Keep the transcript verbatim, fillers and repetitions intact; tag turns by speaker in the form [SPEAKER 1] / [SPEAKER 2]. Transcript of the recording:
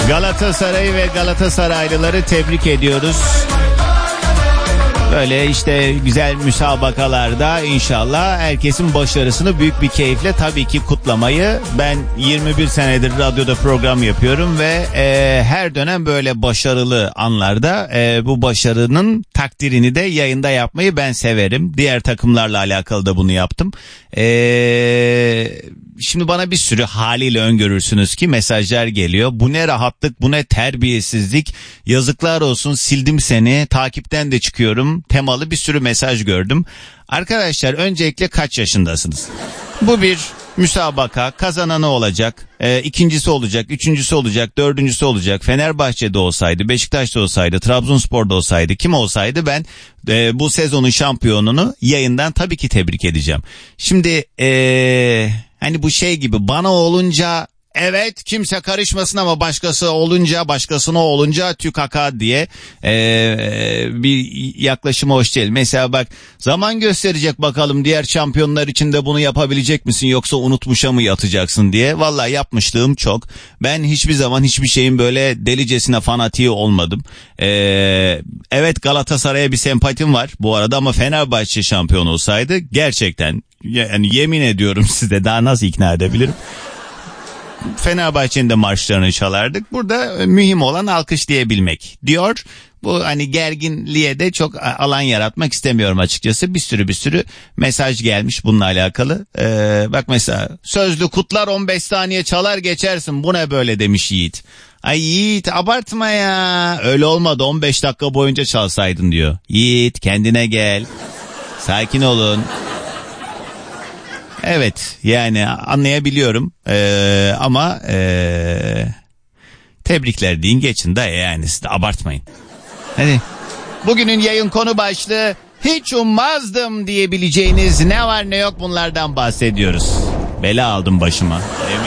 [SPEAKER 1] Galatasaray'ı ve Galatasaraylıları tebrik ediyoruz. Böyle işte güzel müsabakalarda inşallah herkesin başarısını büyük bir keyifle tabii ki kutlamayı. Ben yirmi bir senedir radyoda program yapıyorum ve e, her dönem böyle başarılı anlarda e, bu başarının takdirini de yayında yapmayı ben severim. Diğer takımlarla alakalı da bunu yaptım. Eee... Şimdi bana bir sürü haliyle öngörürsünüz ki mesajlar geliyor. Bu ne rahatlık, bu ne terbiyesizlik. Yazıklar olsun, sildim seni, takipten de çıkıyorum. Temalı bir sürü mesaj gördüm. Arkadaşlar öncelikle kaç yaşındasınız? Bu bir müsabaka, kazananı olacak, e, ikincisi olacak, üçüncüsü olacak, dördüncüsü olacak. Fenerbahçe'de olsaydı, Beşiktaş'ta olsaydı, Trabzonspor'da olsaydı, kim olsaydı ben e, bu sezonun şampiyonunu yayından tabii ki tebrik edeceğim. Şimdi e, hani bu şey gibi, bana olunca evet kimse karışmasın ama başkası olunca, başkasına olunca tükaka diye ee, bir yaklaşıma hoş değil. Mesela bak, zaman gösterecek bakalım diğer şampiyonlar için de bunu yapabilecek misin yoksa unutmuşa mı yatacaksın diye. Vallahi yapmışlığım çok. Ben hiçbir zaman hiçbir şeyin böyle delicesine fanatiği olmadım. Ee, evet Galatasaray'a bir sempatim var bu arada ama Fenerbahçe şampiyon olsaydı gerçekten, yani yemin ediyorum size, daha nasıl ikna edebilirim? Fenerbahçe'nin de marşlarını çalardık. Burada mühim olan alkışlayabilmek diyor. Bu hani gerginliğe de çok alan yaratmak istemiyorum açıkçası. Bir sürü bir sürü mesaj gelmiş bununla alakalı. Ee, bak mesela, sözlü kutlar on beş saniye çalar geçersin, bu ne böyle demiş Yiğit. Ay Yiğit abartma ya, öyle olmadı, on beş dakika boyunca çalsaydın diyor. Yiğit kendine gel, sakin olun. Evet yani anlayabiliyorum ee, ama ee, tebrikler deyin geçin de yani, siz de abartmayın. Hadi. Bugünün yayın konu başlığı hiç ummazdım diyebileceğiniz ne var ne yok, bunlardan bahsediyoruz. Bela aldım başıma.